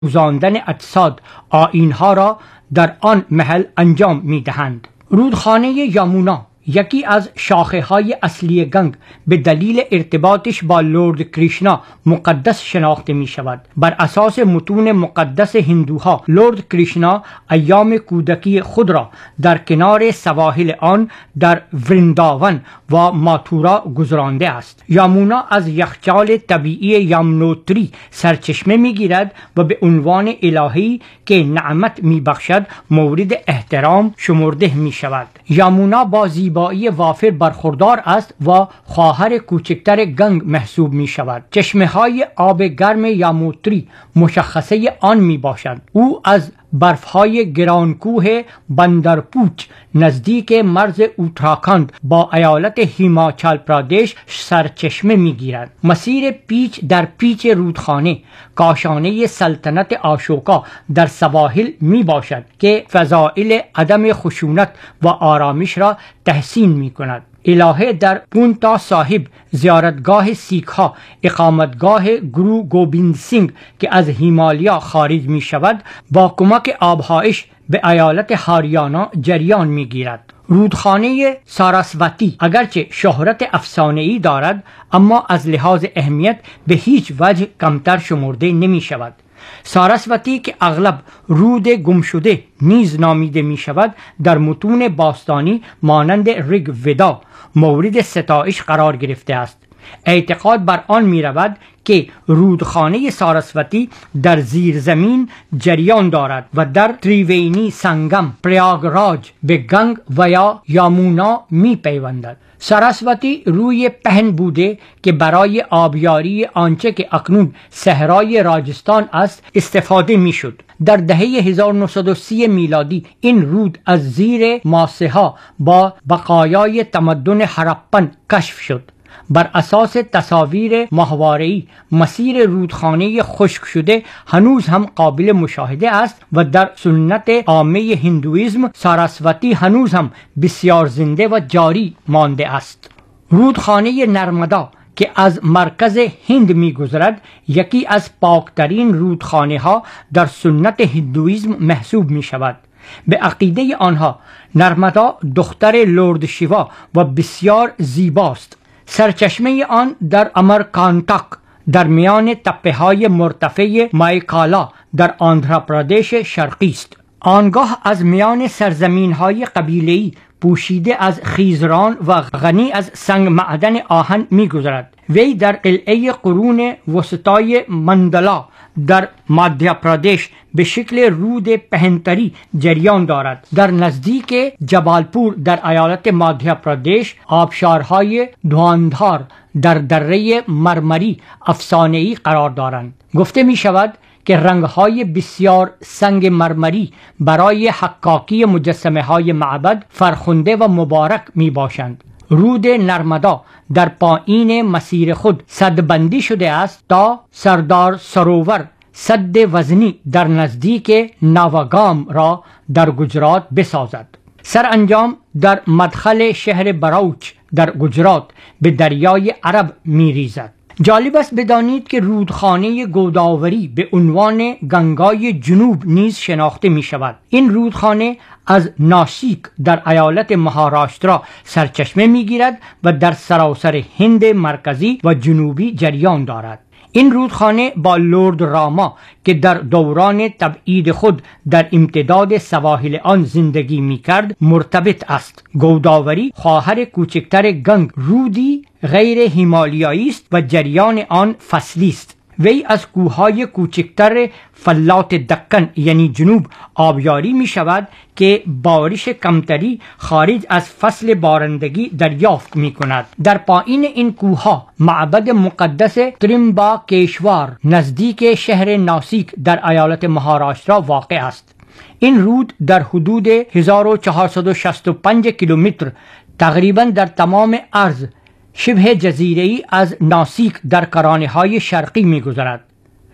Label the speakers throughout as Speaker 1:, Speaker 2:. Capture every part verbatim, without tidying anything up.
Speaker 1: سوزاندن اجساد آیین‌ها را در آن محل انجام می‌دهند. رودخانه یامونا یکی از شاخه‌های اصلی گنگ به دلیل ارتباطش با لرد کریشنا مقدس شناخته می شود. بر اساس متون مقدس هندوها لرد کریشنا ایام کودکی خود را در کنار سواحل آن در ورنداون و ماتورا گذرانده است. یامونا از یخچال طبیعی یامنوتری سرچشمه می گیرد و به عنوان الهی که نعمت می بخشد مورد احترام شمرده می شود. یامونا با زیبایی وافر برخوردار است و خواهر کوچکتر گنگ محسوب می شود. چشمه های آب گرم یاموتری مشخصه آن می باشد. او از برفهای گرانکوه بندرپوچ نزدیک مرز اوتراکاند با ایالت هیماچال پرادش سرچشمه می گیرد. مسیر پیچ در پیچ رودخانه کاشانه سلطنت آشوکا در سواحل می باشد که فضائل عدم خشونت و آرامش را تحسین می کند. الهه در پونتا صاحب زیارتگاه سیکھ ها اقامتگاه گرو گوبیند سینگ که از هیمالیا خارج می شود با کمک آبهایش به ایالت هاریانا جریان می گیرد. رودخانه ساراسواتی اگرچه شهرت افسانه‌ای دارد اما از لحاظ اهمیت به هیچ وجه کمتر شمرده نمی شود. ساراسواتی که اغلب رود گمشده نیز نامیده می شود در متون باستانی مانند ریگ ودا مورد ستایش قرار گرفته است. اعتقاد بر آن می رود که رودخانه ساراسواتی در زیر زمین جریان دارد و در تریوینی سنگم پریاگراج به گنگ و یا یامونا می پیوندد. ساراسواتی روی پهن بوده که برای آبیاری آنچه که اکنون صحرای راجستان است استفاده می شد. در دهه هزار و نهصد و سی میلادی این رود از زیر ماسه ها با بقایای تمدن هرپن کشف شد. بر اساس تصاویر ماهواره‌ای مسیر رودخانه خشک شده هنوز هم قابل مشاهده است و در سنت عامه هندویسم ساراسواتی هنوز هم بسیار زنده و جاری مانده است. رودخانه نرمدا که از مرکز هند می گذرد یکی از پاکترین رودخانه ها در سنت هندویسم محسوب می شود. به عقیده آنها نرمدا دختر لرد شیوا و بسیار زیباست. سرچشمه آن در امرکانتاک در میان تپه های مرتفع مایکالا در آندھراپردیش شرقی است. آنگاه از میان سرزمین های قبیله‌ای پوشیده از خیزران و غنی از سنگ معدن آهن می گذرد. وی در قلعه قرون وسطای مندلا در مادھیا پردیش به شکل رود پهنتری جریان دارد. در نزدیک جبالپور در ایالت مادھیا پردیش آبشارهای دواندھار در دره مرمری افسانه‌ای قرار دارند. گفته می شود که رنگهای بسیار سنگ مرمری برای حکاکی مجسمه های معبد فرخنده و مبارک می باشند. رود نرمدا در پایین مسیر خود سدبندی شده است تا سردار سروور سد وزنی در نزدیک ناوگام را در گجرات بسازد. سرانجام در مدخل شهر براوچ در گجرات به دریای عرب می ریزد. جالب است بدانید که رودخانه گوداوری به عنوان گنگای جنوب نیز شناخته می شود. این رودخانه از ناسیک در ایالت مهاراشترا سرچشمه می گیرد و در سراسر هند مرکزی و جنوبی جریان دارد. این رودخانه با لرد راما که در دوران تبعید خود در امتداد سواحل آن زندگی می کرد مرتبط است. گوداوری خواهر کوچکتر گنگ رودی غیر هیمالیایی است و جریان آن فصلی است. وی از کوههای کوچکتر فلات دکن یعنی جنوب آبیاری می شود که بارش کمتری خارج از فصل بارندگی دریافت می کند. در پایین این کوهها معبد مقدس تریمبا کیشوار نزدیک شهر ناسیک در ایالت مهاراشترا واقع است. این رود در حدود هزار و چهارصد و شصت و پنج کیلومتر تقریبا در تمام عرض شبه جزیره‌ای از ناسیک در کرانه های شرقی می گذرد.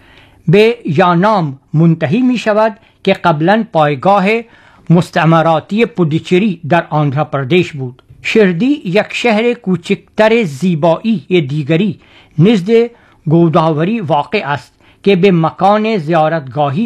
Speaker 1: به یانام منتهی می شود که قبلا پایگاه مستعمراتی پودیچری در آندھراپردیش بود. شردی یک شهر کوچکتر زیبایی دیگری نزد گوداوری واقع است که به مکان زیارتگاهی